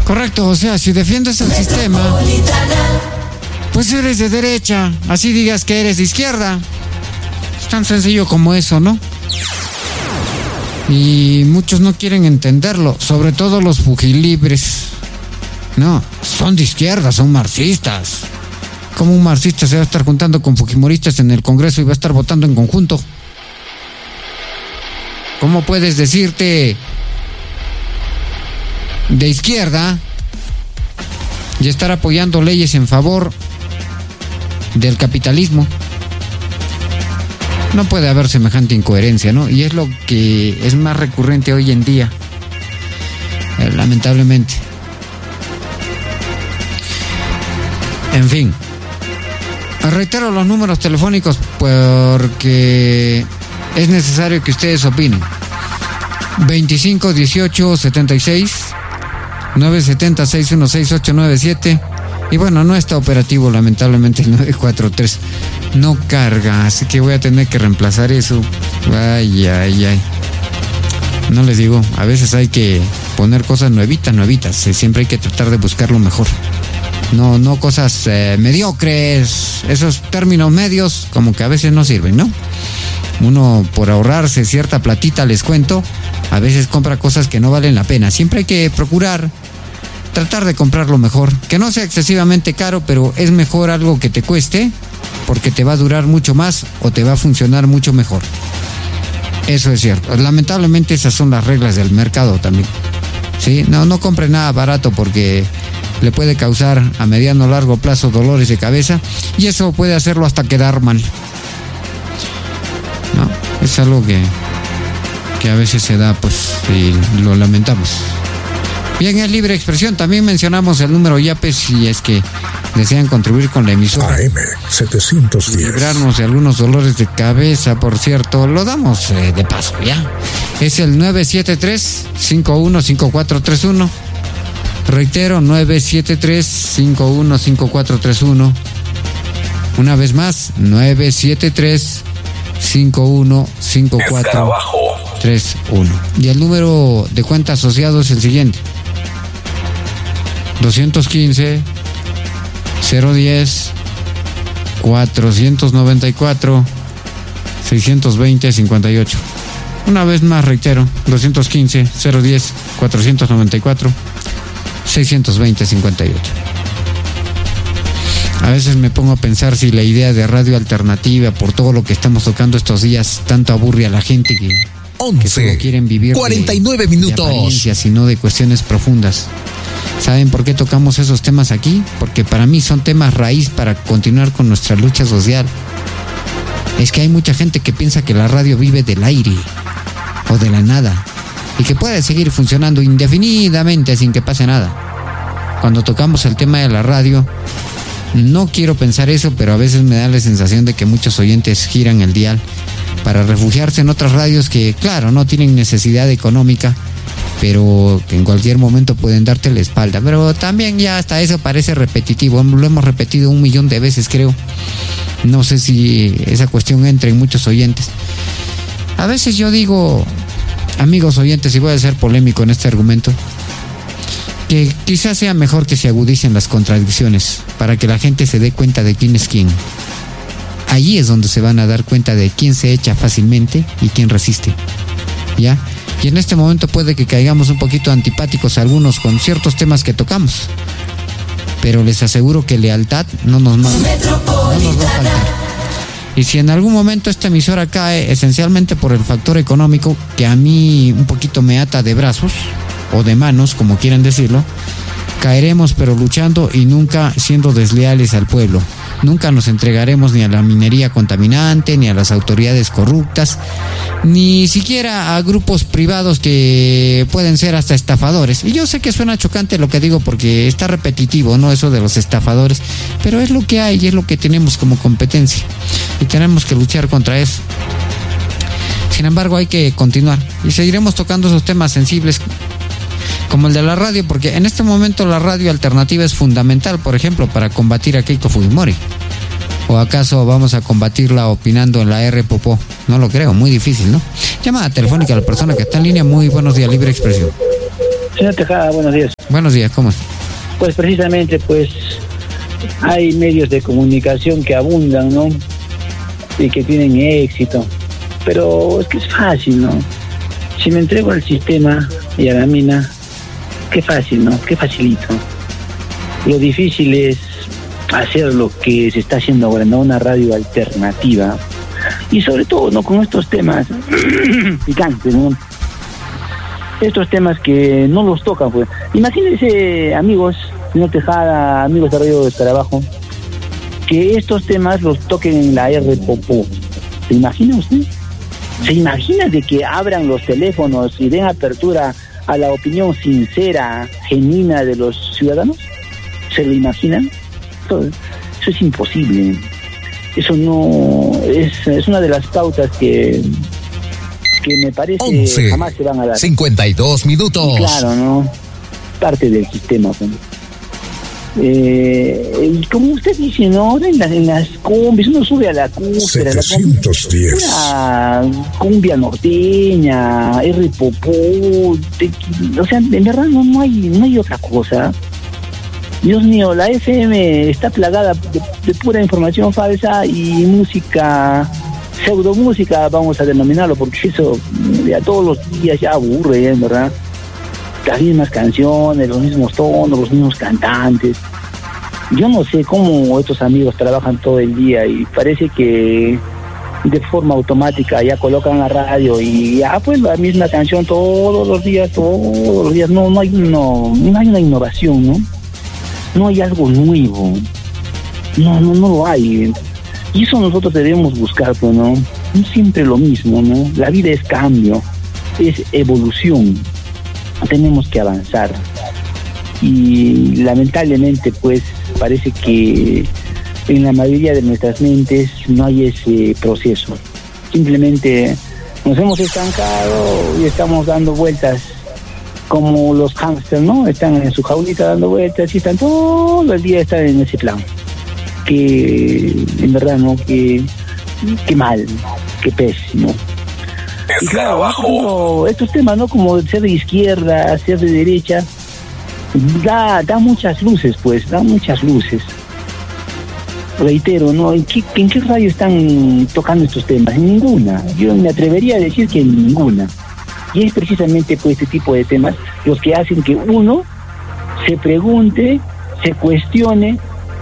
Correcto, o sea, si defiendes el sistema, pues eres de derecha, así digas que eres de izquierda. Es tan sencillo como eso, ¿no? Y muchos no quieren entenderlo, sobre todo los fujilibres. No, son de izquierda, son marxistas. ¿Cómo un marxista se va a estar juntando con fujimoristas en el Congreso y va a estar votando en conjunto? ¿Cómo puedes decirte de izquierda y estar apoyando leyes en favor del capitalismo? No puede haber semejante incoherencia, ¿no? Y es lo que es más recurrente hoy en día, lamentablemente. En fin, reitero los números telefónicos porque es necesario que ustedes opinen. 25 18 76 970 616 897. Y bueno, no está operativo lamentablemente el 943. No carga, así que voy a tener que reemplazar eso. Ay. No les digo, a veces hay que poner cosas nuevitas. Siempre hay que tratar de buscar lo mejor. No cosas mediocres. Esos términos medios como que a veces no sirven, ¿no? Uno, por ahorrarse cierta platita, les cuento, a veces compra cosas que no valen la pena. Siempre hay que procurar tratar de comprar lo mejor, que no sea excesivamente caro, pero es mejor algo que te cueste, porque te va a durar mucho más o te va a funcionar mucho mejor. Eso es cierto. Lamentablemente esas son las reglas del mercado también. ¿Sí? No compre nada barato porque le puede causar a mediano o largo plazo dolores de cabeza y eso puede hacerlo hasta quedar mal. ¿No? Es algo que a veces se da, pues, y lo lamentamos. Bien, es libre expresión. También mencionamos el número YAPE si es que desean contribuir con la emisora. AM 710. Librarnos de algunos dolores de cabeza, por cierto. Lo damos de paso, ¿ya? Es el 973-515431. Reitero, 973-515431. Una vez más, 973-515431. Y el número de cuenta asociado es el siguiente: 215 010 494 620 58. Una vez más reitero, 215 010 494 620 58. A veces me pongo a pensar si la idea de radio alternativa, por todo lo que estamos tocando estos días, tanto aburre a la gente que solo quieren vivir 49 minutos. De apariencias y no de cuestiones profundas. ¿Saben por qué tocamos esos temas aquí? Porque para mí son temas raíz para continuar con nuestra lucha social. Es que hay mucha gente que piensa que la radio vive del aire o de la nada y que puede seguir funcionando indefinidamente sin que pase nada. Cuando tocamos el tema de la radio, no quiero pensar eso, pero a veces me da la sensación de que muchos oyentes giran el dial para refugiarse en otras radios que, claro, no tienen necesidad económica, pero que en cualquier momento pueden darte la espalda. Pero también ya hasta eso parece repetitivo. Lo hemos repetido 1,000,000 de veces, creo. No sé si esa cuestión entra en muchos oyentes. A veces yo digo, amigos oyentes, y voy a ser polémico en este argumento, que quizás sea mejor que se agudicen las contradicciones para que la gente se dé cuenta de quién es quién. Allí es donde se van a dar cuenta de quién se echa fácilmente y quién resiste. ¿Ya? Y en este momento puede que caigamos un poquito antipáticos a algunos con ciertos temas que tocamos, pero les aseguro que lealtad no nos va a faltar. Y si en algún momento esta emisora cae, esencialmente por el factor económico, que a mí un poquito me ata de brazos o de manos, como quieran decirlo, caeremos pero luchando y nunca siendo desleales al pueblo. Nunca nos entregaremos ni a la minería contaminante, ni a las autoridades corruptas, ni siquiera a grupos privados que pueden ser hasta estafadores. Y yo sé que suena chocante lo que digo porque está repetitivo, ¿no? Eso de los estafadores, pero es lo que hay y es lo que tenemos como competencia y tenemos que luchar contra eso. Sin embargo, hay que continuar y seguiremos tocando esos temas sensibles como el de la radio, porque en este momento la radio alternativa es fundamental, por ejemplo, para combatir a Keiko Fujimori. ¿O acaso vamos a combatirla opinando en la R Popó? No lo creo, muy difícil, ¿no? Llamada telefónica a la persona que está en línea. Muy buenos días, libre expresión. Señor Tejada, buenos días. Buenos días, ¿cómo está? Pues precisamente, pues, hay medios de comunicación que abundan, ¿no? Y que tienen éxito. Pero es que es fácil, ¿no? Si me entrego al sistema y a la mina, qué fácil, ¿no? Qué facilito. Lo difícil es hacer lo que se está haciendo ahora, ¿no? Una radio alternativa. Y sobre todo, ¿no? Con estos temas picantes, ¿no? Estos temas que no los tocan, pues. Imagínense, amigos, señor Tejada, amigos de Radio Escarabajo, que estos temas los toquen en la R Popó. ¿Se imagina usted? ¿Se imagina de que abran los teléfonos y den apertura a la opinión sincera, genuina de los ciudadanos? ¿Se lo imaginan? Eso es imposible. Eso no es una de las pautas que me parece 11, jamás se van a dar. 52 minutos. Y claro, ¿no? Parte del sistema, pues. Y como usted dice, ¿no? Ahora en las combis, uno sube a la cúspide, 710. una cumbia norteña, R Popó, o sea, en verdad no hay otra cosa. Dios mío, la FM está plagada de pura información falsa y música, pseudomúsica, vamos a denominarlo, porque eso ya todos los días ya aburre, en verdad. Las mismas canciones, los mismos tonos, los mismos cantantes. Yo no sé cómo estos amigos trabajan todo el día y parece que de forma automática ya colocan la radio y ya pues la misma canción todos los días. No hay una innovación, ¿no? No hay algo nuevo. No lo hay. Y eso nosotros debemos buscar, pues, ¿no? No siempre lo mismo, ¿no? La vida es cambio, es evolución. Tenemos que avanzar. Y lamentablemente, pues, parece que en la mayoría de nuestras mentes no hay ese proceso. Simplemente nos hemos estancado y estamos dando vueltas como los hámsters, ¿no? Están en su jaulita dando vueltas y están todo el día están en ese plan. Que, en verdad, ¿no? Que mal, que pésimo. Y claro, ¿no? Estos temas, ¿no? Como ser de izquierda, ser de derecha, da muchas luces, pues, da muchas luces. Reitero, ¿no? ¿En qué radio están tocando estos temas? En ninguna. Yo me atrevería a decir que en ninguna. Y es precisamente pues este tipo de temas los que hacen que uno se pregunte, se cuestione,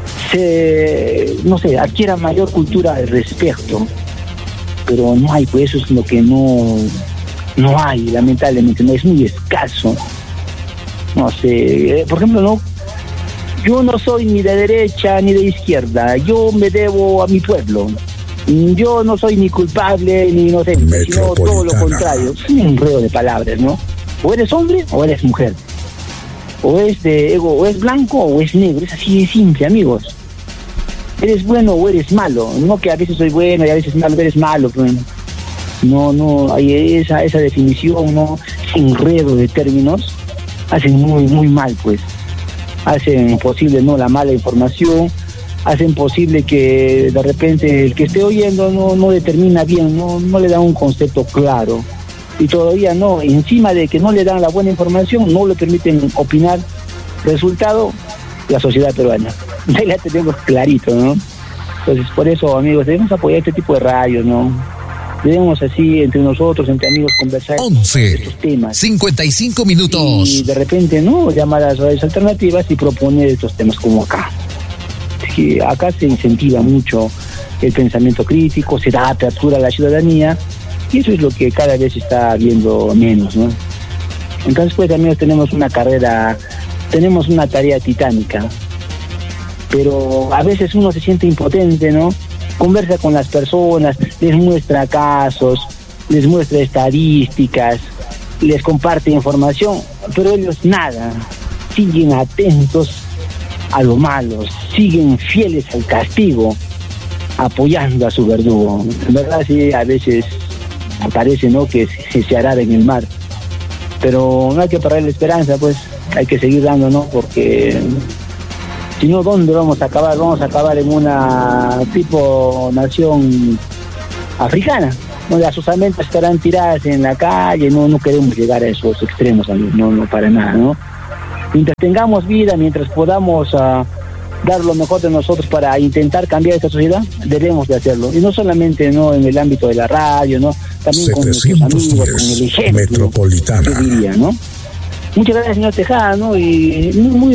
adquiera mayor cultura al respecto. Pero no hay, pues eso es lo que no hay, lamentablemente, no es muy escaso. No sé, por ejemplo, no, yo no soy ni de derecha ni de izquierda, yo me debo a mi pueblo. Yo no soy ni culpable ni no sé, sino todo lo contrario. Es un enredo de palabras, ¿no? O eres hombre o eres mujer. O es blanco o es negro. Es así de simple, amigos. Eres bueno o eres malo. No que a veces soy bueno y a veces malo, eres malo. Pues. No, hay esa definición, ¿no? Ese enredo de términos hacen muy, muy mal, pues. Hacen posible, ¿no? La mala información. Hacen posible que de repente el que esté oyendo no determina bien, no le da un concepto claro. Y todavía no, encima de que no le dan la buena información, no le permiten opinar. Resultado, la sociedad peruana. Ahí la tenemos clarito, ¿no? Entonces, por eso, amigos, debemos apoyar este tipo de radios, ¿no? Debemos así, entre nosotros, entre amigos, conversar 11, estos temas. 55 minutos. Y de repente, ¿no? Llamar a las radios alternativas y proponer estos temas como acá. Que acá se incentiva mucho el pensamiento crítico, se da apertura a la ciudadanía y eso es lo que cada vez se está viendo menos, ¿no? Entonces, pues, amigos, tenemos una tarea titánica, pero a veces uno se siente impotente, ¿no? Conversa con las personas, les muestra casos, les muestra estadísticas, les comparte información, pero ellos nada, siguen atentos a lo malo, siguen fieles al castigo, apoyando a su verdugo. En verdad, sí, a veces parece, ¿no?, que se hará en el mar, pero no hay que perder la esperanza, pues hay que seguir dando, ¿no? Porque si no, ¿dónde vamos a acabar? Vamos a acabar en una tipo nación africana, no, las osamentas estarán tiradas en la calle, no queremos llegar a esos extremos, no para nada, ¿no? Mientras tengamos vida, mientras podamos dar lo mejor de nosotros para intentar cambiar esta sociedad, debemos de hacerlo. Y no solamente no en el ámbito de la radio, ¿no? También con nuestros amigos, con el ejemplo, Metropolitana. yo diría, ¿no? Muchas gracias, señor Tejada, ¿no? Y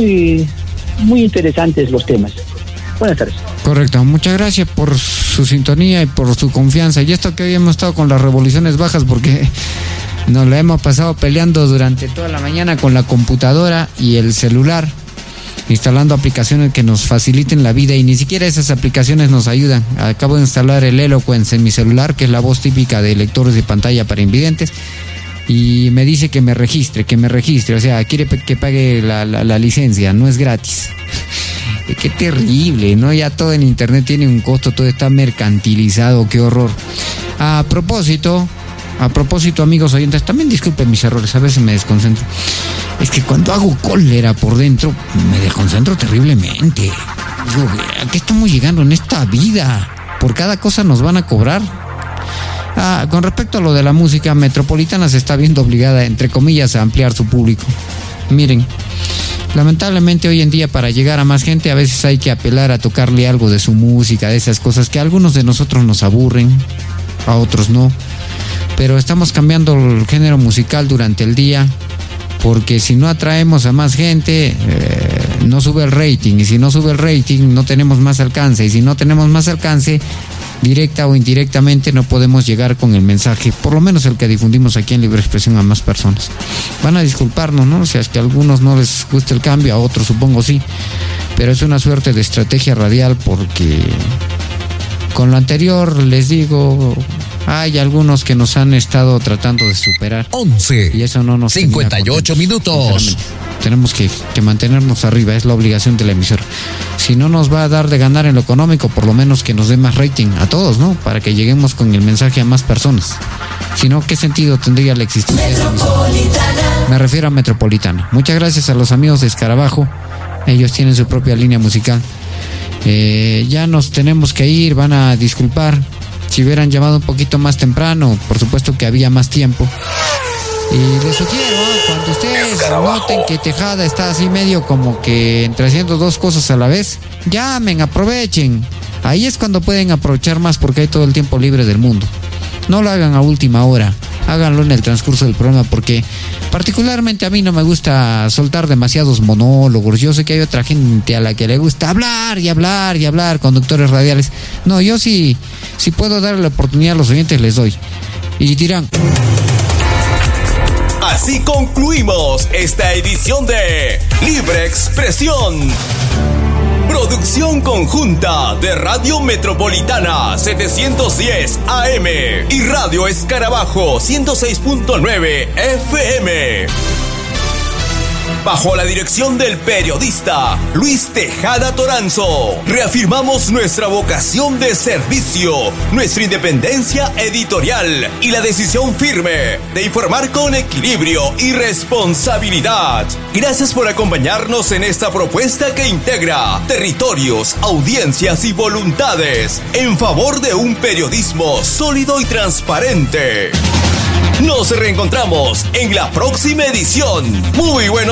muy interesantes los temas. Buenas tardes. Correcto, muchas gracias por su sintonía y por su confianza. Y esto que hoy hemos estado con las revoluciones bajas, porque nos la hemos pasado peleando durante toda la mañana con la computadora y el celular, instalando aplicaciones que nos faciliten la vida, y ni siquiera esas aplicaciones nos ayudan. Acabo de instalar el Eloquence en mi celular, que es la voz típica de lectores de pantalla para invidentes, y me dice que me registre, o sea, quiere que pague la licencia, no es gratis. Qué terrible, ¿no? Ya todo en internet tiene un costo, todo está mercantilizado, qué horror. A propósito, amigos oyentes, también disculpen mis errores, a veces me desconcentro. Es que cuando hago cólera por dentro, me desconcentro terriblemente. Digo, ¿a qué estamos llegando en esta vida? ¿Por cada cosa nos van a cobrar? Con respecto a lo de la música, Metropolitana se está viendo obligada, entre comillas, a ampliar su público. Miren, lamentablemente hoy en día, para llegar a más gente, a veces hay que apelar a tocarle algo de su música, de esas cosas que a algunos de nosotros nos aburren, a otros no. Pero estamos cambiando el género musical durante el día, porque si no atraemos a más gente, no sube el rating, y si no sube el rating, no tenemos más alcance, y si no tenemos más alcance, directa o indirectamente, no podemos llegar con el mensaje, por lo menos el que difundimos aquí en Libre Expresión, a más personas. Van a disculparnos, ¿no? O sea, es que a algunos no les gusta el cambio, a otros supongo sí, pero es una suerte de estrategia radial, porque con lo anterior, les digo, hay algunos que nos han estado tratando de superar. 11. Y eso no nos 58 minutos. Tenemos que mantenernos arriba, es la obligación de la emisora. Si no nos va a dar de ganar en lo económico, por lo menos que nos dé más rating a todos, ¿no? Para que lleguemos con el mensaje a más personas. Si no, ¿qué sentido tendría la existencia de esa emisora? Me refiero a Metropolitana. Muchas gracias a los amigos de Escarabajo. Ellos tienen su propia línea musical. Ya nos tenemos que ir, van a disculpar. Si hubieran llamado un poquito más temprano, por supuesto que había más tiempo. Y les sugiero, cuando ustedes noten que Tejada está así medio como que entre haciendo dos cosas a la vez, llamen, aprovechen. Ahí es cuando pueden aprovechar más, porque hay todo el tiempo libre del mundo. No lo hagan a última hora, háganlo en el transcurso del programa, porque particularmente a mí no me gusta soltar demasiados monólogos. Yo sé que hay otra gente a la que le gusta hablar y hablar y hablar, conductores radiales. No, yo sí, si puedo darle la oportunidad a los oyentes, les doy. Y dirán... Así concluimos esta edición de Libre Expresión. Producción conjunta de Radio Metropolitana 710 AM y Radio Escarabajo 106.9 FM. Bajo la dirección del periodista Luis Tejada Toranzo, reafirmamos nuestra vocación de servicio, nuestra independencia editorial y la decisión firme de informar con equilibrio y responsabilidad. Gracias por acompañarnos en esta propuesta que integra territorios, audiencias y voluntades en favor de un periodismo sólido y transparente. Nos reencontramos en la próxima edición. Muy buenos